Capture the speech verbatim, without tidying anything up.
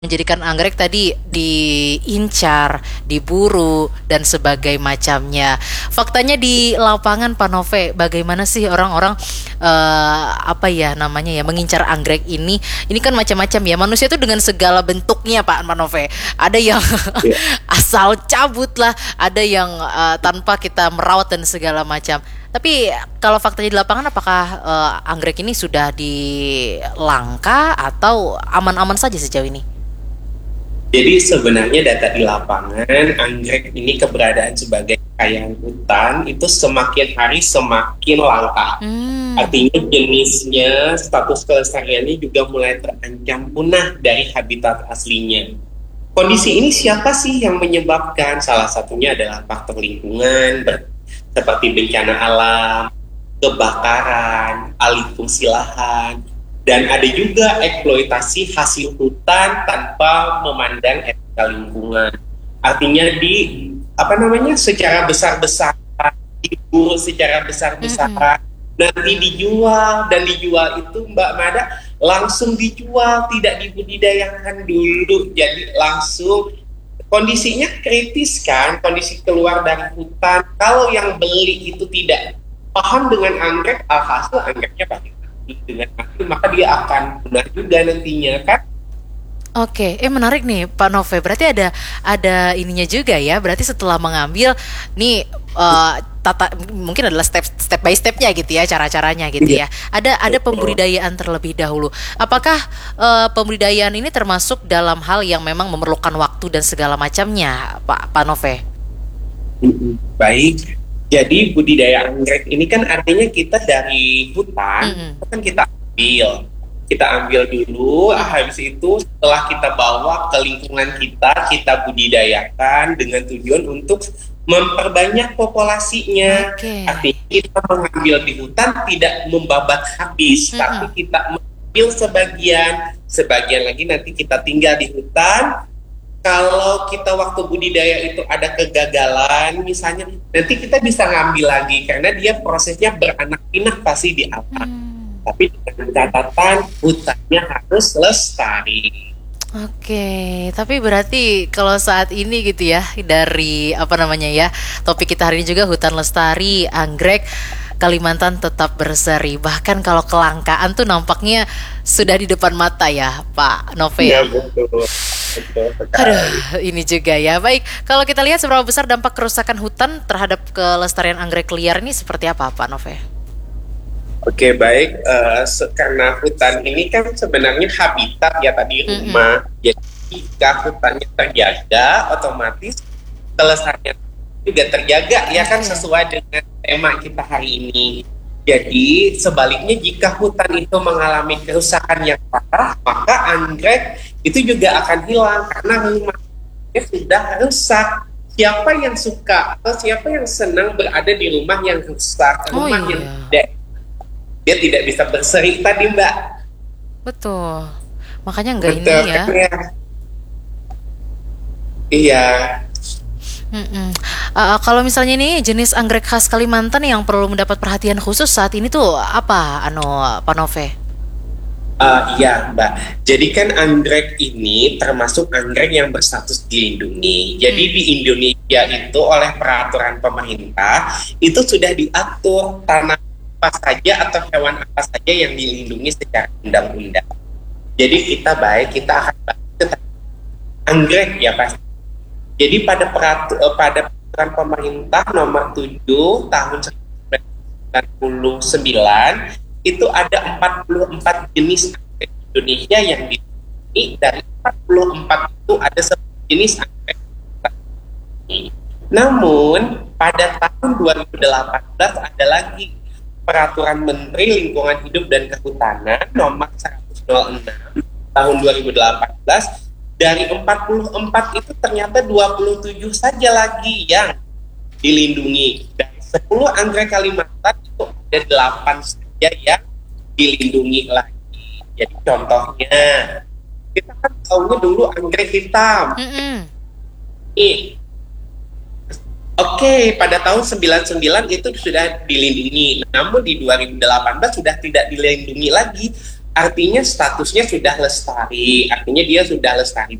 Menjadikan anggrek tadi diincar, diburu, dan sebagai macamnya. Faktanya di lapangan, Pak Nove, bagaimana sih orang-orang eh, apa ya namanya ya mengincar anggrek ini? Ini kan macam-macam ya. Manusia itu dengan segala bentuknya, Pak Pak Nove. Ada yang Ya. asal cabut lah, ada yang eh, tanpa kita merawat dan segala macam. Tapi kalau faktanya di lapangan, apakah eh, anggrek ini sudah dilangka atau aman-aman saja sejauh ini? Jadi sebenarnya data di lapangan, anggrek ini keberadaan sebagai kekayaan hutan itu semakin hari semakin langka. Hmm. Artinya jenisnya, status kelestariannya juga mulai terancam punah dari habitat aslinya. Kondisi ini siapa sih yang menyebabkan? Salah satunya adalah faktor lingkungan, ber- seperti bencana alam, kebakaran, alih fungsi lahan, dan ada juga eksploitasi hasil hutan tanpa memandang etika lingkungan. Artinya di apa namanya secara besar-besaran, diburu secara Mm-mm. besar-besaran, nanti dijual dan dijual itu Mbak Mada langsung dijual, tidak dibudidayakan dulu, jadi langsung kondisinya kritis kan, kondisi keluar dari hutan. Kalau yang beli itu tidak paham dengan anggrek, alhasil anggreknya pasti mati. Dengan mati maka dia akan punah juga nantinya kan. Oke, eh menarik nih Pak Nove. Berarti ada ada ininya juga ya. Berarti setelah mengambil nih eh, tata mungkin adalah step step by stepnya gitu ya, cara-caranya gitu Iya, ya. Ada ada betul. pembudidayaan terlebih dahulu. Apakah eh, pembudidayaan ini termasuk dalam hal yang memang memerlukan waktu dan segala macamnya, Pak Pak Nove? Mm-mm. Baik. Jadi budidaya anggrek ini kan artinya kita dari hutan, Mm-mm. itu kan kita ambil. Kita ambil dulu, habis itu setelah kita bawa ke lingkungan kita, kita budidayakan dengan tujuan untuk memperbanyak populasinya. Oke. Artinya kita mengambil di hutan tidak membabat habis, Mm-mm. tapi kita mengambil sebagian, sebagian lagi nanti kita tinggal di hutan. Kalau kita waktu budidaya itu ada kegagalan, misalnya nanti kita bisa ngambil lagi karena dia prosesnya beranak pinak pasti di alam. Hmm. Tapi dengan catatan hutannya harus lestari. Oke, tapi berarti kalau saat ini gitu ya, dari apa namanya ya, topik kita hari ini juga hutan lestari, anggrek, Kalimantan tetap berseri. Bahkan kalau kelangkaan tuh nampaknya sudah di depan mata ya, Pak Nove Ya ya. betul, betul sekali. Aduh, ini juga ya. Baik, kalau kita lihat seberapa besar dampak kerusakan hutan terhadap kelestarian anggrek liar ini seperti apa, Pak Nove? Oke, baik. Eh, se- karena hutan ini kan sebenarnya habitat ya tadi Mm-mm. rumah. Jadi jika hutannya terjaga, otomatis kelestarian juga terjaga ya kan Oke. sesuai dengan tema kita hari ini. Jadi sebaliknya jika hutan itu mengalami kerusakan yang parah, maka anggrek itu juga akan hilang karena rumahnya sudah rusak. Siapa yang suka atau siapa yang senang berada di rumah yang rusak, Oh rumah yang iya, tidak dia tidak bisa berseri tadi Mbak. betul. Makanya enggak ini Betul ya. kan ya? Iya. Mm-mm. Uh, kalau misalnya ini jenis anggrek khas Kalimantan yang perlu mendapat perhatian khusus saat ini tuh apa, ano, Pak Nove? Eh, iya Mbak. Jadi kan anggrek ini termasuk anggrek yang berstatus dilindungi. Jadi Hmm. di Indonesia itu oleh peraturan pemerintah itu sudah diatur tanah apa saja atau hewan apa saja yang dilindungi secara undang-undang. Jadi kita baik kita akan bahas tentang anggrek ya pasti. Jadi pada peratu, eh, pada peraturan pemerintah nomor tujuh tahun seribu sembilan ratus sembilan puluh sembilan itu ada empat puluh empat jenis anggrek di Indonesia yang dilindungi. Dari empat puluh empat itu ada sepuluh jenis anggrek. Namun pada tahun dua ribu delapan belas ada lagi peraturan Menteri Lingkungan Hidup dan Kehutanan nomor seratus enam tahun dua ribu delapan belas. Dari empat puluh empat itu ternyata dua puluh tujuh saja lagi yang dilindungi. Dari sepuluh anggrek Kalimantan itu ada delapan saja yang dilindungi lagi. Jadi contohnya, kita kan tahunya dulu anggrek hitam. Mm-mm. Nih, oke, pada tahun sembilan puluh sembilan itu sudah dilindungi. Namun di dua ribu delapan belas sudah tidak dilindungi lagi. artinya statusnya sudah lestari, artinya dia sudah lestari